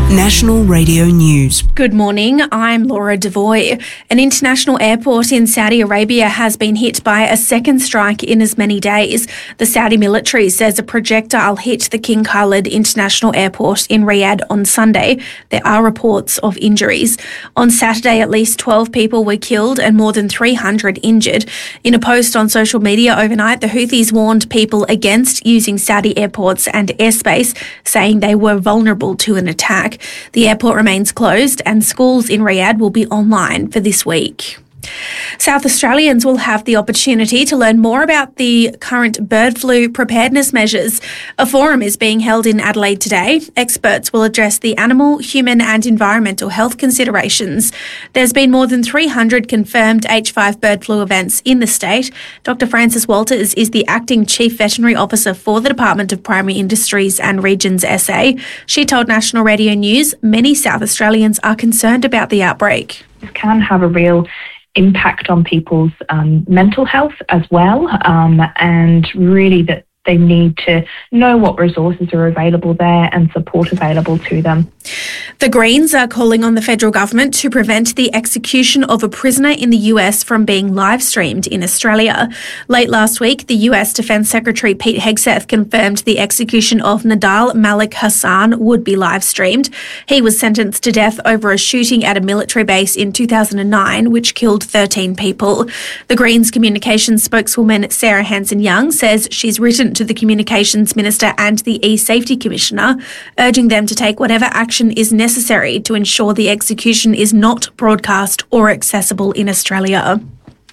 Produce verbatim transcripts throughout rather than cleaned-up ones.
National Radio News. Good morning, I'm Laura Devoy. An international airport in Saudi Arabia has been hit by a second strike in as many days. The Saudi military says a projectile hit the King Khalid International Airport in Riyadh on Sunday. There are reports of injuries. On Saturday, at least twelve people were killed and more than three hundred injured. In a post on social media overnight, the Houthis warned people against using Saudi airports and airspace, saying they were vulnerable to an attack. The airport remains closed and schools in Riyadh will be online for this week. South Australians will have the opportunity to learn more about the current bird flu preparedness measures. A forum is being held in Adelaide today. Experts will address the animal, human and environmental health considerations. There's been more than three hundred confirmed H five bird flu events in the state. Doctor Frances Walters is the Acting Chief Veterinary Officer for the Department of Primary Industries and Regions S A. She told National Radio News many South Australians are concerned about the outbreak. This can have a real impact on people's um, mental health as well, um, and really that they need to know what resources are available there and support available to them. The Greens are calling on the federal government to prevent the execution of a prisoner in the U S from being live-streamed in Australia. Late last week, the U S Defence Secretary Pete Hegseth confirmed the execution of Nidal Malik Hassan would be live-streamed. He was sentenced to death over a shooting at a military base in two thousand nine, which killed thirteen people. The Greens communications spokeswoman Sarah Hanson-Young says she's written to the Communications Minister and the E-Safety Commissioner, urging them to take whatever action is necessary to ensure the execution is not broadcast or accessible in Australia.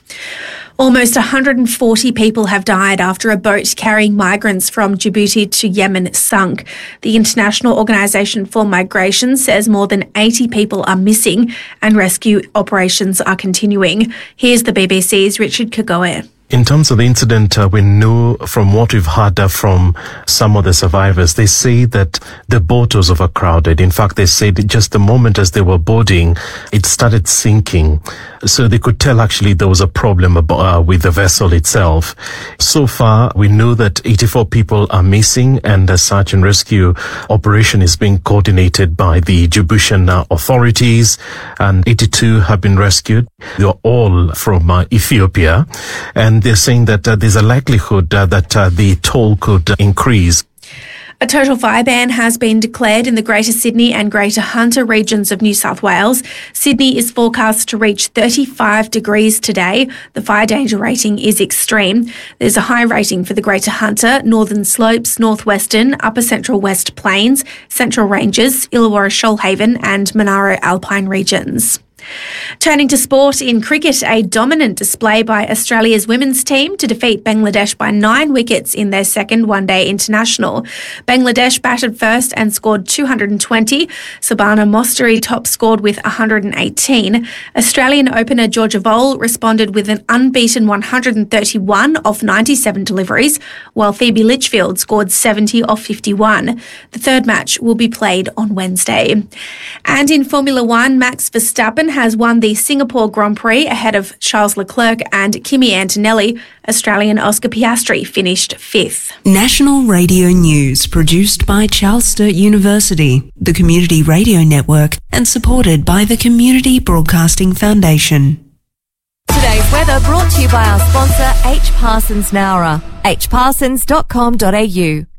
Almost one hundred forty people have died after a boat carrying migrants from Djibouti to Yemen sunk. The International Organisation for Migration says more than eighty people are missing and rescue operations are continuing. Here's the B B C's Richard Kagoe. In terms of the incident, uh, we know from what we've heard uh, from some of the survivors, they say that the boat was overcrowded. In fact, they said just the moment as they were boarding, it started sinking. So they could tell actually there was a problem uh, with the vessel itself. So far, we know that eighty-four people are missing, and the search and rescue operation is being coordinated by the Djiboutian uh, authorities, and eighty-two have been rescued. They are all from uh, Ethiopia, and they're saying that uh, there's a likelihood uh, that uh, the toll could uh, increase. A total fire ban has been declared in the Greater Sydney and Greater Hunter regions of New South Wales. Sydney is forecast to reach thirty-five degrees today. The fire danger rating is extreme. There's a high rating for the Greater Hunter, Northern Slopes, Northwestern, Upper Central West Plains, Central Ranges, Illawarra Shoalhaven and Monaro Alpine regions. Turning to sport, in cricket, a dominant display by Australia's women's team to defeat Bangladesh by nine wickets in their second one-day international. Bangladesh batted first and scored two hundred twenty. Sabana Mostari top scored with one hundred eighteen. Australian opener Georgia Vole responded with an unbeaten one hundred thirty-one off ninety-seven deliveries, while Phoebe Litchfield scored seventy off fifty-one. The third match will be played on Wednesday. And in Formula One, Max Verstappen has won the Singapore Grand Prix ahead of Charles Leclerc and Kimi Antonelli. Australian Oscar Piastri finished fifth. National Radio News, produced by Charles Sturt University, the Community Radio Network, and supported by the Community Broadcasting Foundation. Today's weather brought to you by our sponsor, H. Parsons Nowra, h parsons dot com dot a u.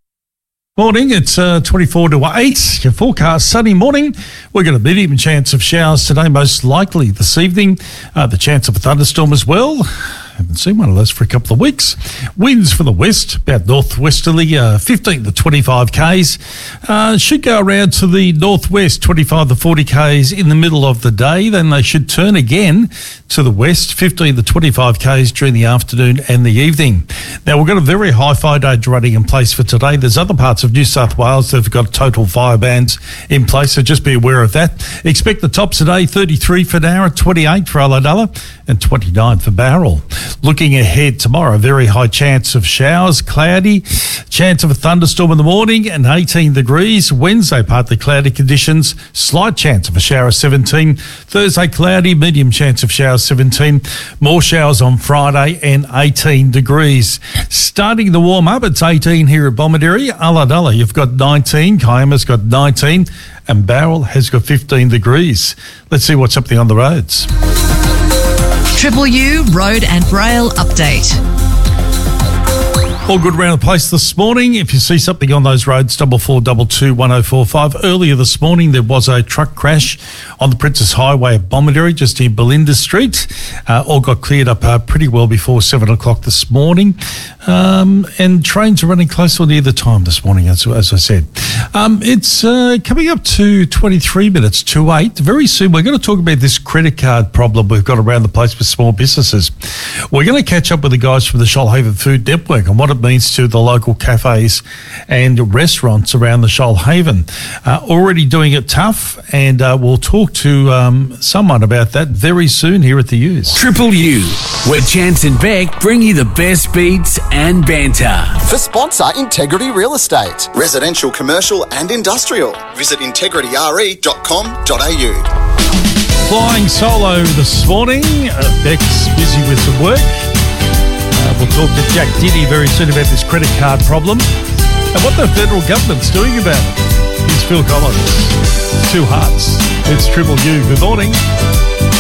Morning, it's uh, twenty-four to eight. Your forecast, sunny morning. We've got a medium chance of showers today, most likely this evening. Uh, the chance of a thunderstorm as well. Haven't seen one of those for a couple of weeks. Winds from the west, about northwesterly, uh, fifteen to twenty-five k's. Uh, should go around to the northwest, twenty-five to forty k's in the middle of the day. Then they should turn again to the west, fifteen to twenty-five k's during the afternoon and the evening. Now, we've got a very high fire danger rating in place for today. There's other parts of New South Wales that have got total fire bans in place, so just be aware of that. Expect the tops today, thirty-three for Nowra, twenty-eight for Ulladulla, and twenty-nine for Bowral. Looking ahead tomorrow, very high chance of showers, cloudy, chance of a thunderstorm in the morning and eighteen degrees. Wednesday, partly cloudy conditions, slight chance of a shower, seventeen. Thursday, cloudy, medium chance of showers, seventeen. More showers on Friday and eighteen degrees. Starting to warm up, it's eighteen here at Bomaderry. Ulladulla, you've got nineteen. Kiama's got nineteen. And Bowral has got fifteen degrees. Let's see what's happening on the roads. Triple U Road and Rail Update. All good around the place this morning. If you see something on those roads, double four double two one oh four five. Earlier this morning, there was a truck crash on the Princess Highway at Bomaderry, just near Belinda Street. Uh, all got cleared up uh, pretty well before seven o'clock this morning. Um, and trains are running close or near the time this morning, as, as I said. Um, it's uh, coming up to twenty-three minutes to eight. Very soon, we're going to talk about this credit card problem we've got around the place with small businesses. We're going to catch up with the guys from the Shoalhaven Food Network and what it means to the local cafes and restaurants around the Shoalhaven. Uh, already doing it tough, and uh, we'll talk to um, someone about that very soon here at the U's. Triple U, where Chance and Beck bring you the best beats and banter. For sponsor Integrity Real Estate, residential, commercial and industrial. Visit integrity r e dot com dot a u. Flying solo this morning. Uh, Beck's busy with some work. Uh, we'll talk to Jack Diddy very soon about this credit card problem and what the federal government's doing about it. Here's Phil Collins. Two Hearts. It's Triple U. Good morning.